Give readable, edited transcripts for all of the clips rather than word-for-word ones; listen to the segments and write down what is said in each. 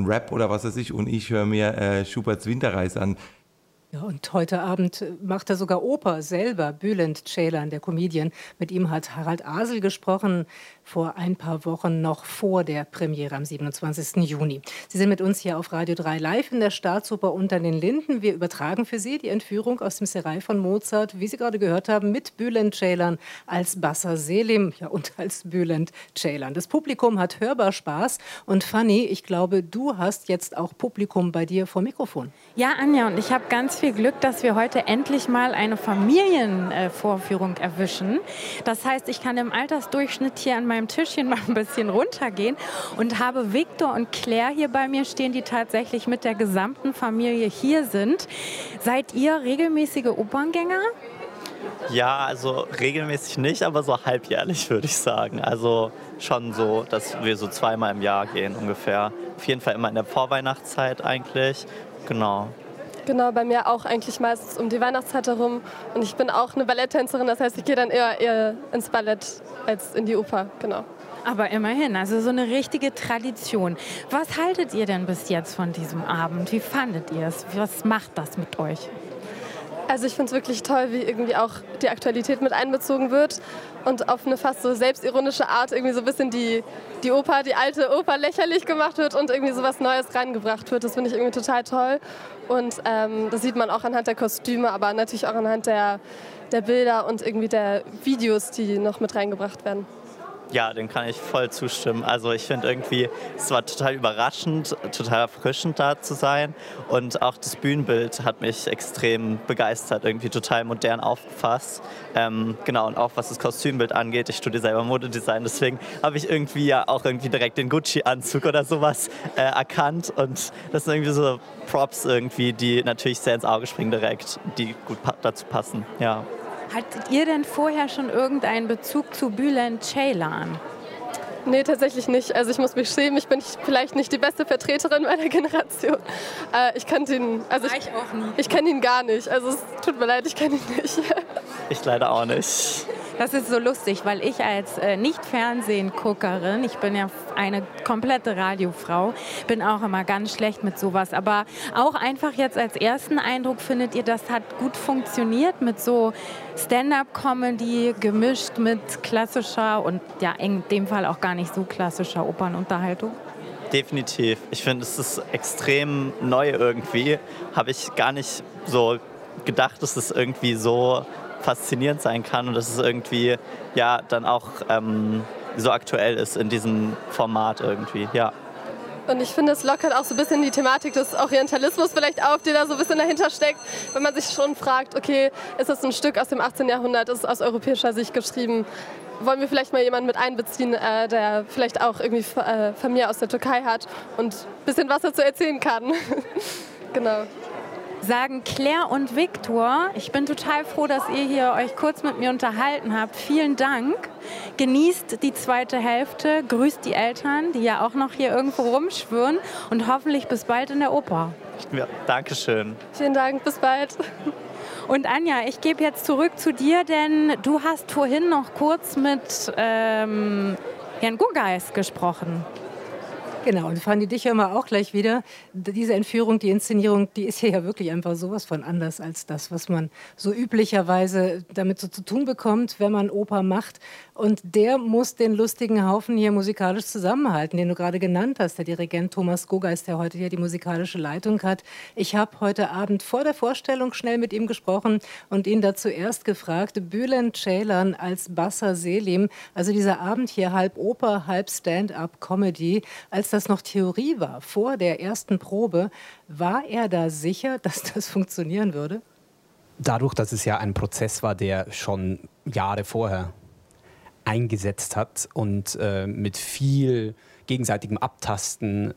und Rap oder was weiß ich und ich höre mir Schuberts Winterreise an. Ja, und heute Abend macht er sogar Oper selber, Bülent Ceylan, der Comedian. Mit ihm hat Harald Asel gesprochen, vor ein paar Wochen noch vor der Premiere am 27. Juni. Sie sind mit uns hier auf Radio 3 live in der Staatsoper Unter den Linden. Wir übertragen für Sie die Entführung aus dem Serail von Mozart, wie Sie gerade gehört haben, mit Bülent Ceylan als Bassa Selim, ja, und als Bülent Ceylan. Das Publikum hat hörbar Spaß. Und Fanny, ich glaube, du hast jetzt auch Publikum bei dir vor Mikrofon. Ja, Anja, und ich habe ganz viel Glück, dass wir heute endlich mal eine Familienvorführung erwischen. Das heißt, ich kann im Altersdurchschnitt hier an meinem Tischchen mal ein bisschen runtergehen und habe Victor und Claire hier bei mir stehen, die tatsächlich mit der gesamten Familie hier sind. Seid ihr regelmäßige Operngänger? Ja, also regelmäßig nicht, aber so halbjährlich würde ich sagen. Also schon so, dass wir so zweimal im Jahr gehen ungefähr. Auf jeden Fall immer in der Vorweihnachtszeit eigentlich. Genau. Genau, bei mir auch eigentlich meistens um die Weihnachtszeit herum. Und ich bin auch eine Balletttänzerin, das heißt, ich gehe dann eher ins Ballett als in die Oper, genau. Aber immerhin, also so eine richtige Tradition. Was haltet ihr denn bis jetzt von diesem Abend? Wie fandet ihr es? Was macht das mit euch? Also ich finde es wirklich toll, wie irgendwie auch die Aktualität mit einbezogen wird und auf eine fast so selbstironische Art irgendwie so ein bisschen die Oper, die alte Oper lächerlich gemacht wird und irgendwie so was Neues reingebracht wird. Das finde ich irgendwie total toll und das sieht man auch anhand der Kostüme, aber natürlich auch anhand der Bilder und irgendwie der Videos, die noch mit reingebracht werden. Ja, dem kann ich voll zustimmen. Also ich finde irgendwie, es war total überraschend, total erfrischend da zu sein. Und auch das Bühnenbild hat mich extrem begeistert, irgendwie total modern aufgefasst. Genau, und auch was das Kostümbild angeht, ich studiere selber Modedesign, deswegen habe ich irgendwie ja auch irgendwie direkt den Gucci-Anzug oder sowas erkannt. Und das sind irgendwie so Props irgendwie, die natürlich sehr ins Auge springen direkt, die gut dazu passen, ja. Hattet ihr denn vorher schon irgendeinen Bezug zu Bülent Ceylan? Nee, tatsächlich nicht. Also ich muss mich schämen, ich bin vielleicht nicht die beste Vertreterin meiner Generation. Ich kannte ihn, also ich kenne ihn gar nicht. Also es tut mir leid, ich kenne ihn nicht. Ich leider auch nicht. Das ist so lustig, weil ich als Nicht-Fernsehen-Guckerin, ich bin ja eine komplette Radiofrau, bin auch immer ganz schlecht mit sowas. Aber auch einfach jetzt als ersten Eindruck, findet ihr, das hat gut funktioniert mit so Stand-up-Comedy gemischt mit klassischer und ja in dem Fall auch gar nicht so klassischer Opernunterhaltung? Definitiv. Ich finde, es ist extrem neu irgendwie. Habe ich gar nicht so gedacht, dass es irgendwie so faszinierend sein kann und dass es irgendwie ja dann auch so aktuell ist in diesem Format irgendwie, ja. Und ich finde, es lockert auch so ein bisschen die Thematik des Orientalismus vielleicht auf, die da so ein bisschen dahinter steckt, wenn man sich schon fragt, okay, ist das ein Stück aus dem 18. Jahrhundert, ist es aus europäischer Sicht geschrieben? Wollen wir vielleicht mal jemanden mit einbeziehen, der vielleicht auch irgendwie Familie aus der Türkei hat und ein bisschen was dazu erzählen kann? Genau. Sagen Claire und Victor, ich bin total froh, dass ihr hier euch kurz mit mir unterhalten habt. Vielen Dank. Genießt die zweite Hälfte, grüßt die Eltern, die ja auch noch hier irgendwo rumschwirren und hoffentlich bis bald in der Oper. Ja, danke schön. Vielen Dank, bis bald. Und Anja, ich gebe jetzt zurück zu dir, denn du hast vorhin noch kurz mit Herrn Gurgeis gesprochen. Genau, und Fanny, dich hören wir auch gleich wieder. Diese Entführung, die Inszenierung, die ist hier ja wirklich einfach sowas von anders als das, was man so üblicherweise damit so zu tun bekommt, wenn man Oper macht. Und der muss den lustigen Haufen hier musikalisch zusammenhalten, den du gerade genannt hast, der Dirigent Thomas Gurgeis, der heute hier die musikalische Leitung hat. Ich habe heute Abend vor der Vorstellung schnell mit ihm gesprochen und ihn dazu erst gefragt, Bülent Ceylan als Bassa Selim, also dieser Abend hier halb Oper, halb Stand-up-Comedy, als das noch Theorie war, vor der ersten Probe, war er da sicher, dass das funktionieren würde? Dadurch, dass es ja ein Prozess war, der schon Jahre vorher eingesetzt hat und mit viel gegenseitigem Abtasten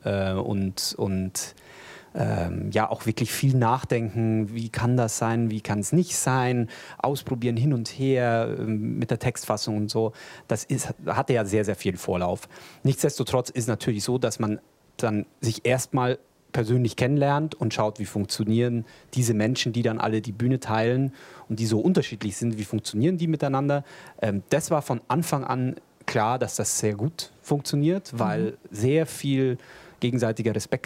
und ja auch wirklich viel nachdenken, wie kann das sein, wie kann es nicht sein, ausprobieren hin und her mit der Textfassung und so. Hatte ja sehr, sehr viel Vorlauf. Nichtsdestotrotz ist natürlich so, dass man dann sich erstmal persönlich kennenlernt und schaut, wie funktionieren diese Menschen, die dann alle die Bühne teilen und die so unterschiedlich sind, wie funktionieren die miteinander. Das war von Anfang an klar, dass das sehr gut funktioniert, weil sehr viel gegenseitiger Respekt